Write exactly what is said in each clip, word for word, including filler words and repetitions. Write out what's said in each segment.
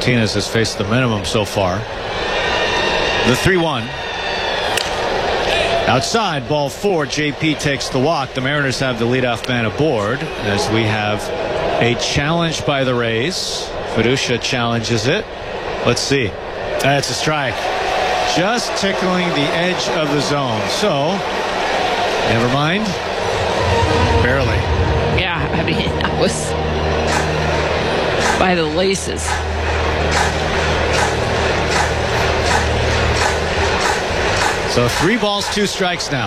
Martinez has faced the minimum so far. The three one. Outside, ball four. J P takes the walk. The Mariners have the leadoff man aboard as we have a challenge by the Rays. Fiducia challenges it. Let's see. That's a strike. Just tickling the edge of the zone. So, never mind. Barely. Yeah, I mean, that was by the laces. So three balls, two strikes now.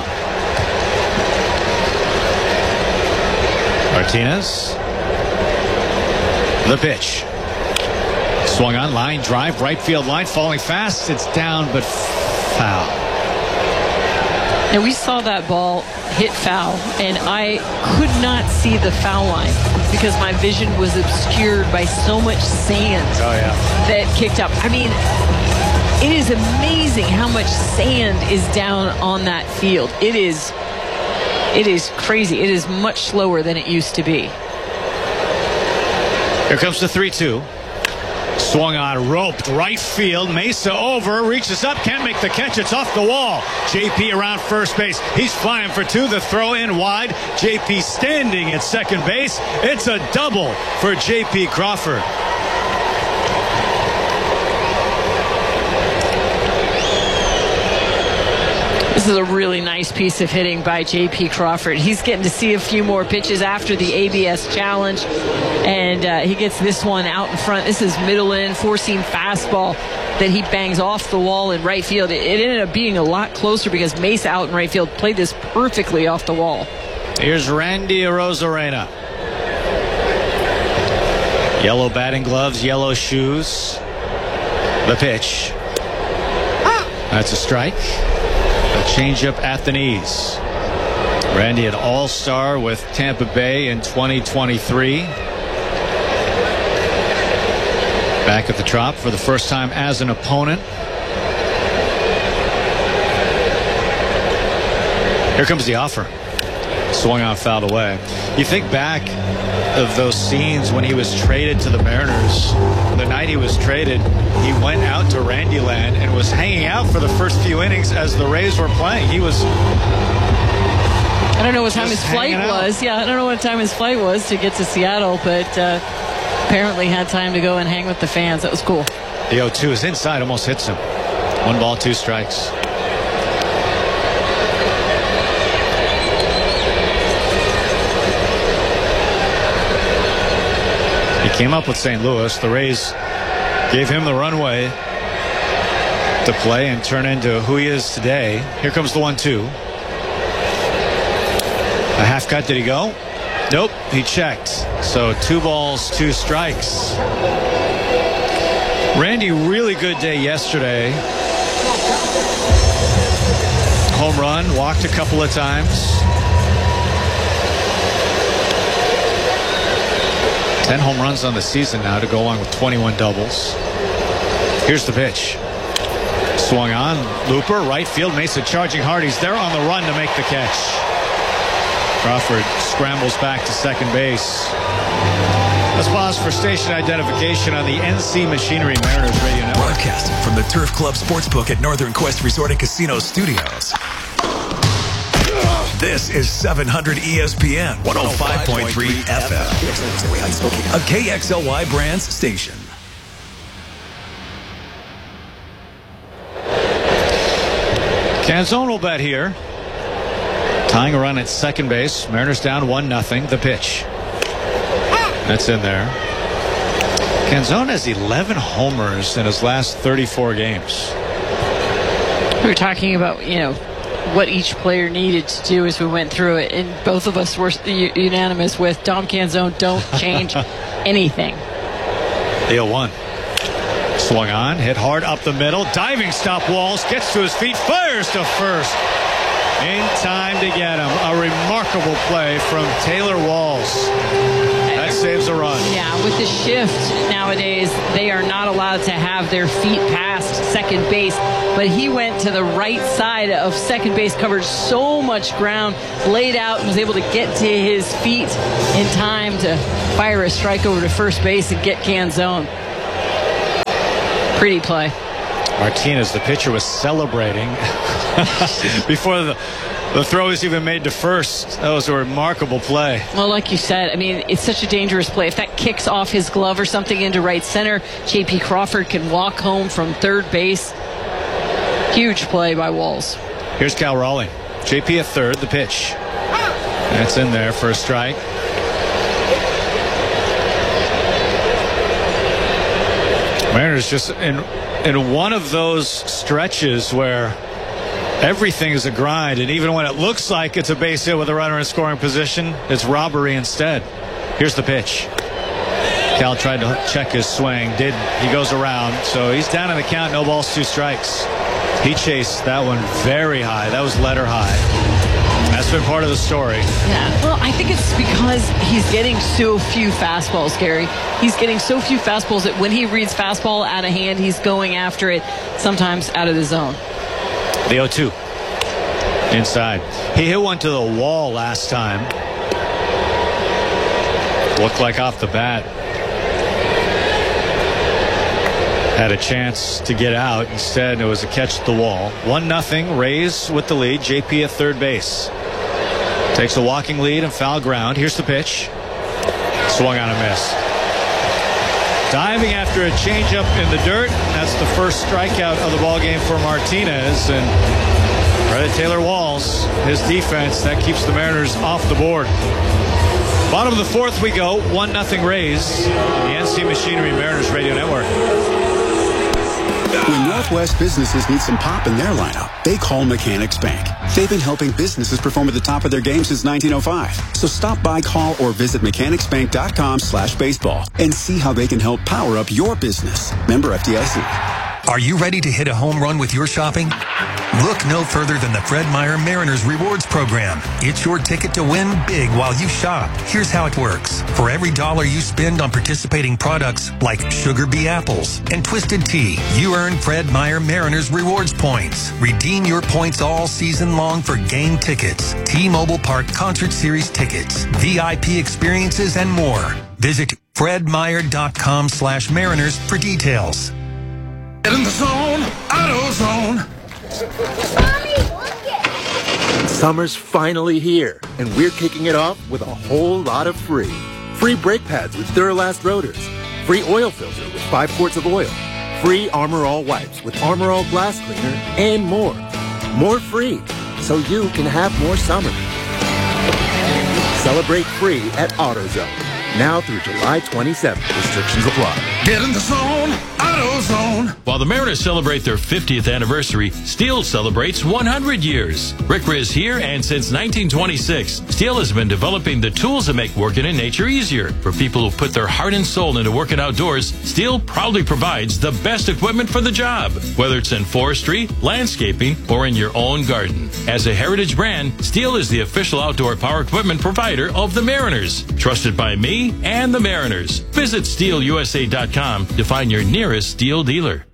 Martinez. The pitch. Swung on, line drive, right field line, falling fast. It's down, but foul. And we saw that ball hit foul, and I could not see the foul line because my vision was obscured by so much sand oh, yeah. that kicked up. I mean, it is amazing how much sand is down on that field. It is, it is crazy. It is much slower than it used to be. Here comes the three two. Swung on, roped, right field. Mesa over, reaches up, can't make the catch. It's off the wall. J P around first base. He's flying for two. The throw in wide. J P standing at second base. It's a double for J P Crawford. This is a really nice piece of hitting by J P Crawford. He's getting to see a few more pitches after the A B S challenge, and uh, he gets this one out in front. This is middle in, four-seam fastball that he bangs off the wall in right field. It, it ended up being a lot closer because Mesa out in right field played this perfectly off the wall. Here's Randy Arozarena. Yellow batting gloves, yellow shoes. The pitch. That's a strike. A changeup at the knees. Randy, an all-star with Tampa Bay in twenty twenty-three. Back at the Trop for the first time as an opponent. Here comes the offer. Swung on, fouled away. You think back of those scenes when he was traded to the Mariners. The night he was traded, he went out to Randyland and was hanging out for the first few innings as the Rays were playing. He was I don't know what time his flight was. Yeah, I don't know what time his flight was to get to Seattle, but uh, apparently had time to go and hang with the fans. That was cool. The oh two is inside, almost hits him. One ball, two strikes. He came up with Saint Louis. The Rays gave him the runway to play and turn into who he is today. Here comes the one two. A half cut. Did he go? Nope. He checked. So two balls, two strikes. Randy, really good day yesterday. Home run. Walked a couple of times. ten home runs on the season now to go along with twenty-one doubles. Here's the pitch. Swung on. Looper, right field. Mesa charging hard. He's there on the run to make the catch. Crawford scrambles back to second base. Let's pause for station identification on the N C Machinery Mariners Radio Network. Broadcasting from the Turf Club Sportsbook at Northern Quest Resort and Casino Studios. This is seven hundred E S P N one oh five point three F M, a K X L Y Brands station. Canzone will bet here. Tying a run at second base. Mariners down one nothing. The pitch. That's in there. Canzone has eleven homers in his last thirty-four games. We were talking about, you know, what each player needed to do as we went through it, and both of us were unanimous with Dom Canzone, don't change anything. The oh one. Swung on, hit hard up the middle, diving stop Walls, gets to his feet, fires to first. In time to get him. A remarkable play from Taylor Walls. That saves a run. Yeah, with the shift nowadays, they are not allowed to have their feet past second base. But he went to the right side of second base, covered so much ground, laid out, and was able to get to his feet in time to fire a strike over to first base and get Canzone. Pretty play. Martinez, the pitcher, was celebrating before the, the throw was even made to first. That was a remarkable play. Well, like you said, I mean, it's such a dangerous play. If that kicks off his glove or something into right center, J P Crawford can walk home from third base. Huge play by Walls. Here's Cal Raleigh. J P at third, the pitch. That's in there for a strike. Mariners just in in one of those stretches where everything is a grind, and even when it looks like it's a base hit with a runner in scoring position, it's robbery instead. Here's the pitch. Cal tried to check his swing. Did he goes around, so he's down in the count. No balls, two strikes. He chased that one very high. That was letter high. That's been part of the story. Yeah, well, I think it's because he's getting so few fastballs, Gary. He's getting so few fastballs that when he reads fastball out of hand, he's going after it, sometimes out of the zone. The oh two. Inside. He hit one to the wall last time. Looked like off the bat. Had a chance to get out. Instead, it was a catch at the wall. One nothing. Rays with the lead. J P at third base. Takes a walking lead and foul ground. Here's the pitch. Swung on a miss. Diving after a changeup in the dirt. That's the first strikeout of the ballgame for Martinez. And Brett Taylor Walls, his defense, that keeps the Mariners off the board. Bottom of the fourth we go. One nothing Rays. The N C Machinery Mariners Radio Network. When Northwest businesses need some pop in their lineup, they call Mechanics Bank. They've been helping businesses perform at the top of their game since nineteen oh five. So stop by, call, or visit mechanicsbank.com slash baseball and see how they can help power up your business. Member F D I C. Are you ready to hit a home run with your shopping? Look no further than the Fred Meyer Mariners Rewards Program. It's your ticket to win big while you shop. Here's how it works. For every dollar you spend on participating products like Sugar Bee Apples and Twisted Tea, you earn Fred Meyer Mariners Rewards points. Redeem your points all season long for game tickets, T-Mobile Park Concert Series tickets, V I P experiences, and more. Visit fredmeyer.com slash Mariners for details. Get in the zone, AutoZone. Mommy, look it! Summer's finally here, and we're kicking it off with a whole lot of free. Free brake pads with Duralast rotors. Free oil filter with five quarts of oil. Free Armor All wipes with Armor All glass cleaner, and more. More free, so you can have more summer. Celebrate free at AutoZone. Now through July twenty-seventh. Restrictions apply. Get in the zone, AutoZone. While the Mariners celebrate their fiftieth anniversary, Steel celebrates one hundred years. Rick Riz here, and since nineteen twenty-six, Steel has been developing the tools that make working in nature easier. For people who put their heart and soul into working outdoors, Steel proudly provides the best equipment for the job, whether it's in forestry, landscaping, or in your own garden. As a heritage brand, Steel is the official outdoor power equipment provider of the Mariners, trusted by me and the Mariners. Visit steel u s a dot com to find your nearest Steel dealer.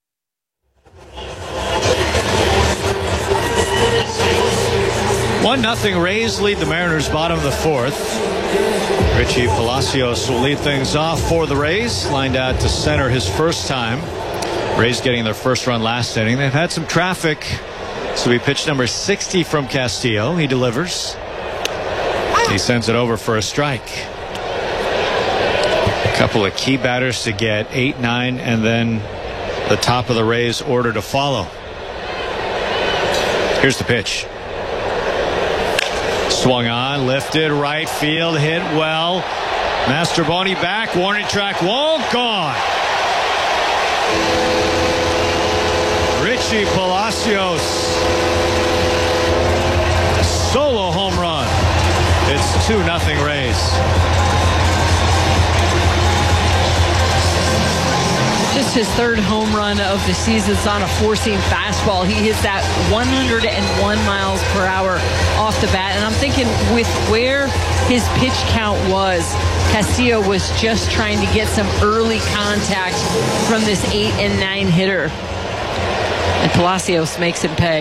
One nothing Rays lead the Mariners bottom of the fourth. Richie Palacios will lead things off for the Rays. Lined out to center his first time. Rays getting their first run last inning. They've had some traffic. So we pitch number sixty from Castillo. He delivers. He sends it over for a strike. A couple of key batters to get, eight, nine, and then the top of the Rays order to follow. Here's the pitch. Swung on, lifted, right field, hit well. Masterboni back, warning track won't, gone. Richie Palacios. Solo home run. It's two nothing Rays. Just his third home run of the season. It's on a four-seam fastball. He hits that one hundred one miles per hour off the bat. And I'm thinking with where his pitch count was, Castillo was just trying to get some early contact from this eight and nine hitter. And Palacios makes him pay.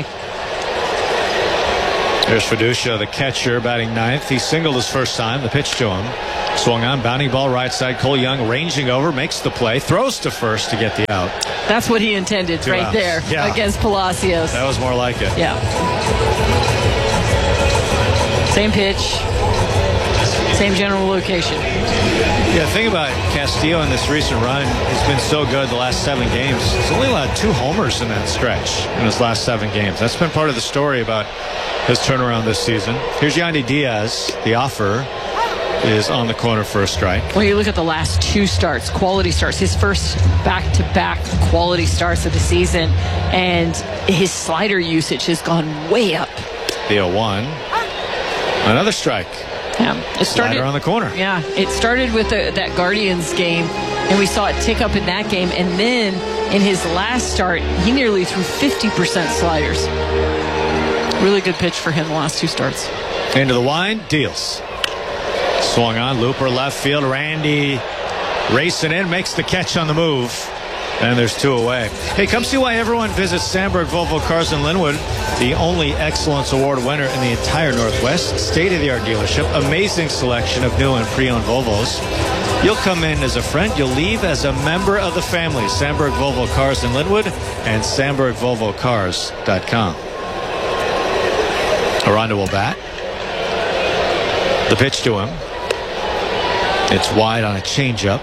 There's Fiducia, the catcher, batting ninth. He singled his first time. The pitch to him. Swung on, bounding ball right side. Cole Young ranging over, makes the play, throws to first to get the out. That's what he intended Two right outs. there Yeah. against Palacios. That was more like it. Yeah. Same pitch, same general location. Yeah, the thing about Castillo in this recent run, he's been so good the last seven games. He's only allowed two homers in that stretch in his last seven games. That's been part of the story about his turnaround this season. Here's Yandy Diaz. The offer is on the corner for a strike. When you look at the last two starts, quality starts, his first back-to-back quality starts of the season, and his slider usage has gone way up. The oh one. Another strike. Yeah, it started Slider on the corner. Yeah, it started with the, that Guardians game, and we saw it tick up in that game. And then in his last start, he nearly threw fifty percent sliders. Really good pitch for him the last two starts. Into the wind, deals. Swung on, Looper left field. Randy racing in, makes the catch on the move. And there's two away. Hey, come see why everyone visits Sandberg Volvo Cars in Linwood, the only Excellence Award winner in the entire Northwest. State-of-the-art dealership, amazing selection of new and pre-owned Volvos. You'll come in as a friend, you'll leave as a member of the family. Sandberg Volvo Cars in Linwood and Sandberg Volvo Cars dot com. Aranda will bat. The pitch to him. It's wide on a changeup.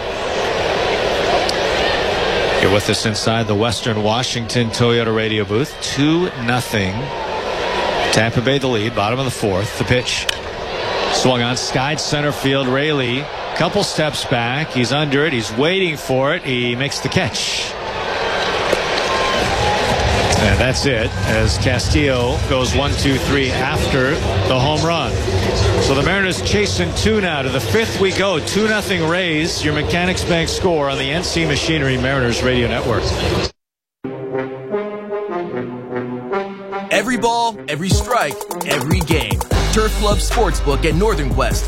You're with us inside the Western Washington Toyota radio booth. two nothing. Tampa Bay the lead, bottom of the fourth. The pitch swung on, skied center field. Raley, couple steps back. He's under it. He's waiting for it. He makes the catch. And that's it, as Castillo goes one, two, three after the home run. So the Mariners chasing two now. To the fifth we go. two nothing Rays. Your Mechanics Bank score on the N C Machinery Mariners Radio Network. Every ball, every strike, every game. Turf Club Sportsbook at Northern Quest.